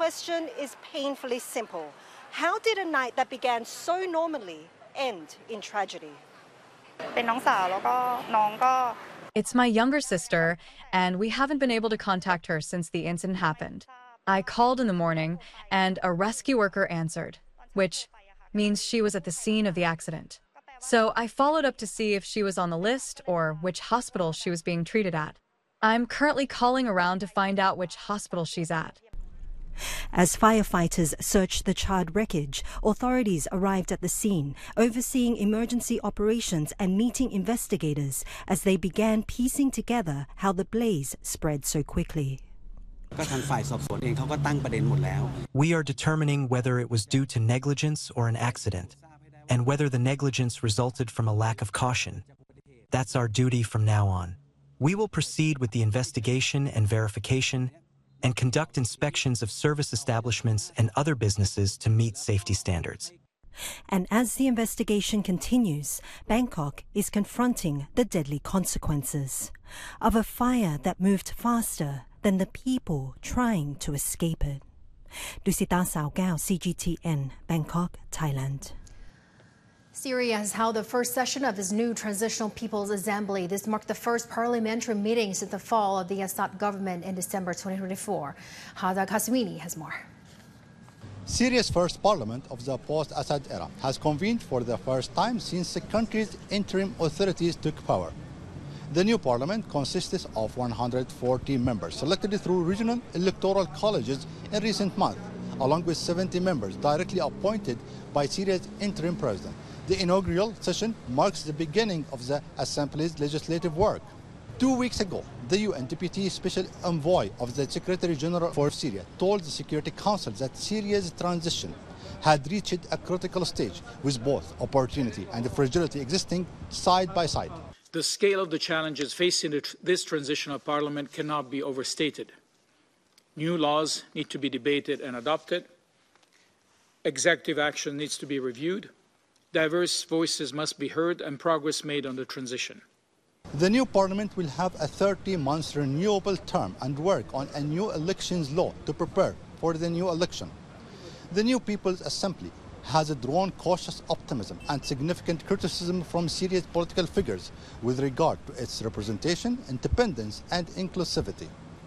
question is painfully simple. How did a night that began so normally end in tragedy? It's my younger sister, and we haven't been able to contact her since the incident happened. I called in the morning, and a rescue worker answered, which means she was at the scene of the accident. So I followed up to see if she was on the list or which hospital she was being treated at. I'm currently calling around to find out which hospital she's at. As firefighters searched the charred wreckage, authorities arrived at the scene, overseeing emergency operations and meeting investigators as they began piecing together how the blaze spread so quickly. We are determining whether it was due to negligence or an accident, and whether the negligence resulted from a lack of caution. That's our duty from now on. We will proceed with the investigation and verification and conduct inspections of service establishments and other businesses to meet safety standards. And as the investigation continues, Bangkok is confronting the deadly consequences of a fire that moved faster than the people trying to escape it. Lucita Sao Gao, CGTN, Bangkok, Thailand. Syria has held the first session of its new Transitional People's Assembly. This marked the first parliamentary meeting since the fall of the Assad government in December 2024. Hada Kasmini has more. Syria's first parliament of the post-Assad era has convened for the first time since the country's interim authorities took power. The new parliament consists of 140 members selected through regional electoral colleges in recent months, along with 70 members directly appointed by Syria's interim president. The inaugural session marks the beginning of the Assembly's legislative work. 2 weeks ago, the UN Deputy Special Envoy of the Secretary General for Syria told the Security Council that Syria's transition had reached a critical stage with both opportunity and fragility existing side by side. The scale of the challenges facing this transitional parliament cannot be overstated. New laws need to be debated and adopted. Executive action needs to be reviewed. Diverse voices must be heard and progress made on the transition. The new parliament will have a 30-month renewable term and work on a new elections law to prepare for the new election. The new People's Assembly has drawn cautious optimism and significant criticism from Syria's political figures with regard to its representation, independence and inclusivity.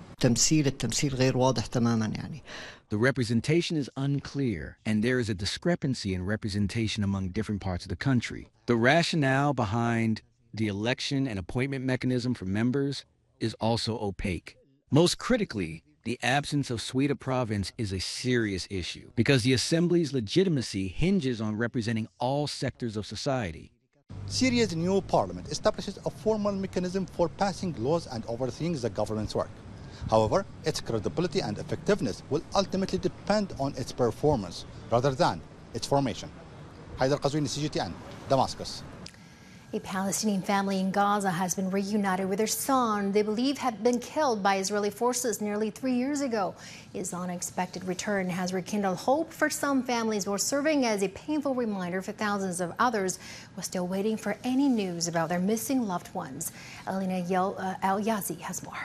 التمثيل غير واضح تماما يعني. The representation is unclear, and there is a discrepancy in representation among different parts of the country. The rationale behind the election and appointment mechanism for members is also opaque. Most critically, the absence of Sweda province is a serious issue because the Assembly's legitimacy hinges on representing all sectors of society. Syria's new parliament establishes a formal mechanism for passing laws and overseeing the government's work. However, its credibility and effectiveness will ultimately depend on its performance rather than its formation. Haidar Qazwini, CGTN, Damascus. A Palestinian family in Gaza has been reunited with their son they believe had been killed by Israeli forces nearly 3 years ago. His unexpected return has rekindled hope for some families while serving as a painful reminder for thousands of others who are still waiting for any news about their missing loved ones. Elena El-Yazi has more.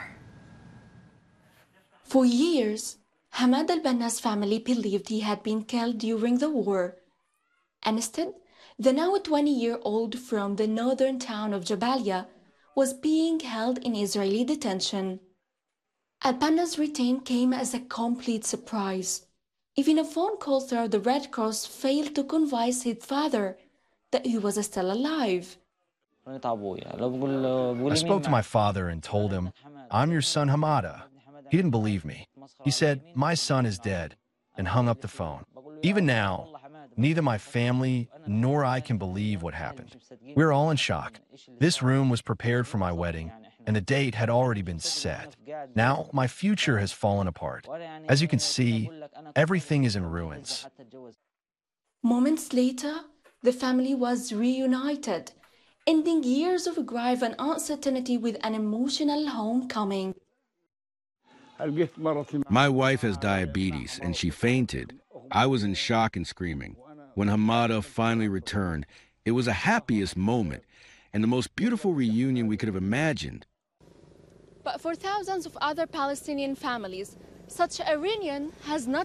For years, Hamad al-Banna's family believed he had been killed during the war. And instead, the now 20-year-old from the northern town of Jabalia was being held in Israeli detention. Al-Banna's return came as a complete surprise. Even a phone call through the Red Cross failed to convince his father that he was still alive. I spoke to my father and told him, "I'm your son Hamada." He didn't believe me. He said, "My son is dead," and hung up the phone. Even now, neither my family nor I can believe what happened. We're all in shock. This room was prepared for my wedding, and the date had already been set. Now, my future has fallen apart. As you can see, everything is in ruins. Moments later, the family was reunited, ending years of grief and uncertainty with an emotional homecoming. My wife has diabetes, and she fainted. I was in shock and screaming. When Hamada finally returned, it was the happiest moment and the most beautiful reunion we could have imagined. But for thousands of other Palestinian families, such a reunion has not